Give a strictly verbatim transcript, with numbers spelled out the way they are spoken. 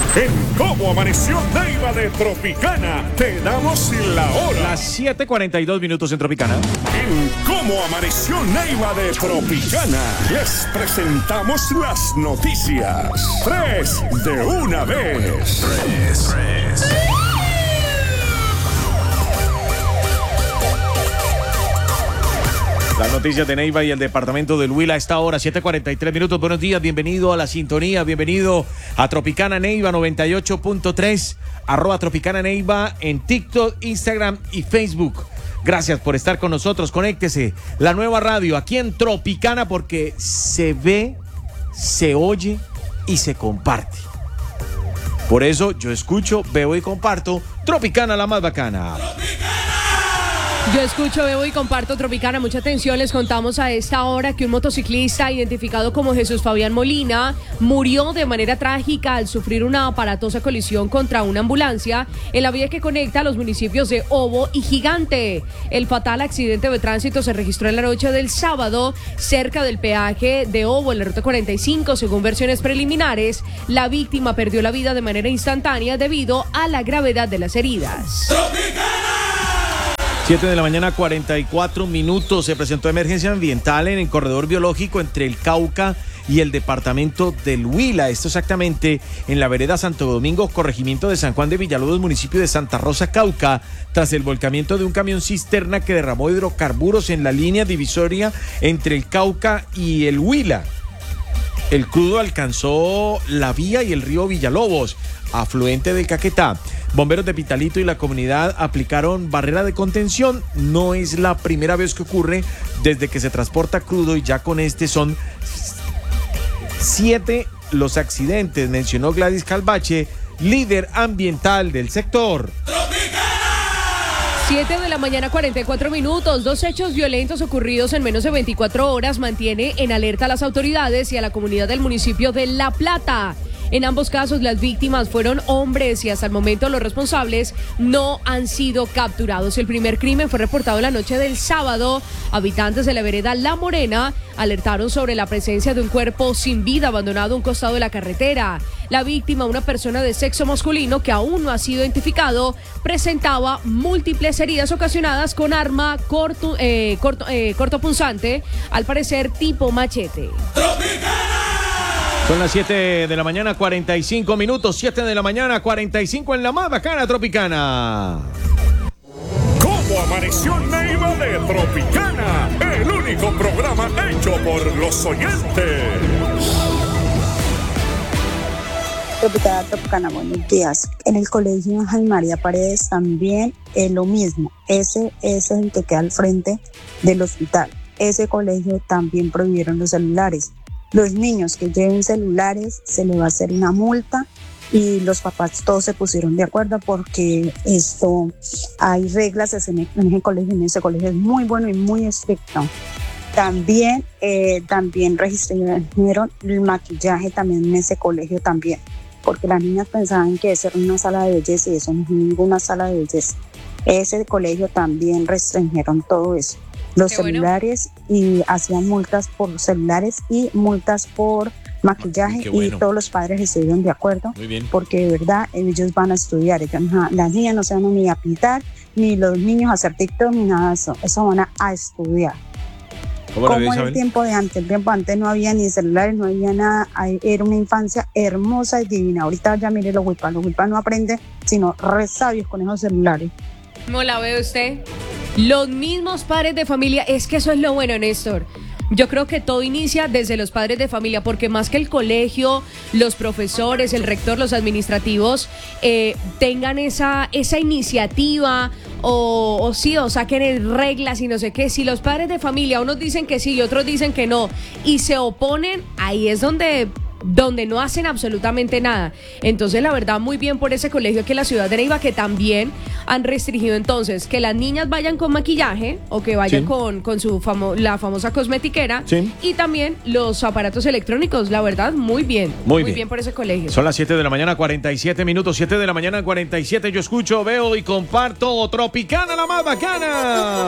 En Cómo Amaneció Neiva de Tropicana, te damos la hora. Las siete cuarenta y dos minutos en Tropicana. En Cómo Amaneció Neiva de Tropicana, les presentamos las noticias. Tres de una vez. Tres, tres. Las noticias de Neiva y el departamento del Huila a esta hora, siete cuarenta y tres minutos. Buenos días, bienvenido a la sintonía, bienvenido a Tropicana Neiva noventa y ocho punto tres, arroba Tropicana Neiva en TikTok, Instagram y Facebook. Gracias por estar con nosotros, conéctese. La nueva radio aquí en Tropicana porque se ve, se oye y se comparte. Por eso yo escucho, veo y comparto Tropicana, la más bacana. Yo escucho, veo y comparto Tropicana. Mucha atención, les contamos a esta hora que un motociclista identificado como Jesús Fabián Molina murió de manera trágica al sufrir una aparatosa colisión contra una ambulancia en la vía que conecta a los municipios de Obo y Gigante. El fatal accidente de tránsito se registró en la noche del sábado cerca del peaje de Obo en la ruta cuarenta y cinco. Según versiones preliminares, la víctima perdió la vida de manera instantánea debido a la gravedad de las heridas. ¡Tropicana! siete de la mañana, cuarenta y cuatro minutos. Se presentó emergencia ambiental en el corredor biológico entre el Cauca y el departamento del Huila. Esto exactamente en la vereda Santo Domingo, corregimiento de San Juan de Villalobos, municipio de Santa Rosa, Cauca, tras el volcamiento de un camión cisterna que derramó hidrocarburos en la línea divisoria entre el Cauca y el Huila. El crudo alcanzó la vía y el río Villalobos, afluente del Caquetá. Bomberos de Pitalito y la comunidad aplicaron barrera de contención. No es la primera vez que ocurre desde que se transporta crudo y ya con este son siete los accidentes, mencionó Gladys Calvache, líder ambiental del sector. siete de la mañana, cuarenta y cuatro minutos. Dos hechos violentos ocurridos en menos de veinticuatro horas mantiene en alerta a las autoridades y a la comunidad del municipio de La Plata. En ambos casos, las víctimas fueron hombres y hasta el momento los responsables no han sido capturados. El primer crimen fue reportado la noche del sábado. Habitantes de la vereda La Morena alertaron sobre la presencia de un cuerpo sin vida abandonado a un costado de la carretera. La víctima, una persona de sexo masculino que aún no ha sido identificado, presentaba múltiples heridas ocasionadas con arma corto, eh, corto, eh, cortopunzante, al parecer tipo machete. Son las siete de la mañana, cuarenta y cinco minutos. siete de la mañana, cuarenta y cinco en la más bacana Tropicana. ¿Cómo amaneció Neiva de Tropicana? El único programa hecho por los oyentes. Tropicana, Tropicana, buenos días. En el colegio Ángel María Paredes también es lo mismo. Ese, ese es el que queda al frente del hospital. Ese colegio también prohibieron los celulares. Los niños que lleven celulares se les va a hacer una multa y los papás todos se pusieron de acuerdo porque esto hay reglas en ese colegio, en ese colegio es muy bueno y muy estricto. También, eh, también registraron el maquillaje también en ese colegio también, porque las niñas pensaban que eso era una sala de belleza y eso no es ninguna sala de belleza. Ese colegio también restringieron todo eso. Los Qué celulares bueno. Y hacían multas por celulares y multas por maquillaje bueno. Y todos los padres estuvieron de acuerdo. Muy bien. Porque de verdad ellos van a estudiar, ellos, las niñas no se van ni a pintar, ni los niños a hacer TikTok, ni nada de eso, eso van a, a estudiar. Como en el tiempo de antes, el tiempo antes no había ni celulares, no había nada, era una infancia hermosa y divina. Ahorita ya mire los huipas, los huipas no aprenden, sino re sabios con esos celulares. ¿Cómo la ve usted? Los mismos padres de familia, es que eso es lo bueno, Néstor. Yo creo que todo inicia desde los padres de familia, porque más que el colegio, los profesores, el rector, los administrativos eh, tengan esa, esa iniciativa o, o sí, o saquen reglas y no sé qué. Si los padres de familia, unos dicen que sí y otros dicen que no, y se oponen, ahí es donde... donde no hacen absolutamente nada. Entonces, la verdad, muy bien por ese colegio que la ciudad de Neiva, que también han restringido entonces que las niñas vayan con maquillaje o que vayan sí. con, con su famo- la famosa cosmetiquera sí. y también los aparatos electrónicos. La verdad, muy bien. Muy, muy bien. bien por ese colegio. Son las siete de la mañana, cuarenta y siete minutos. siete de la mañana, cuarenta y siete. Yo escucho, veo y comparto Tropicana, la más bacana.